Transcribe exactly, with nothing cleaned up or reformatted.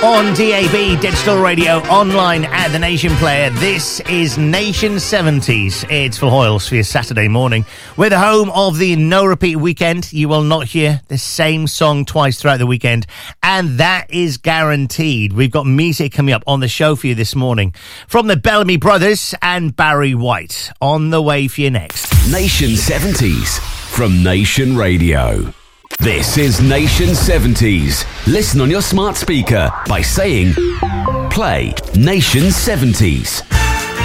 On D A B, digital radio, online at the Nation Player. This is Nation seventies. It's Phil Hoyles for your Saturday morning. We're the home of the No Repeat Weekend. You will not hear the same song twice throughout the weekend, and that is guaranteed. We've got music coming up on the show for you this morning from the Bellamy Brothers and Barry White. On the way for you next. Nation seventies from Nation Radio. This is Nation seventies. Listen on your smart speaker by saying, play Nation seventies.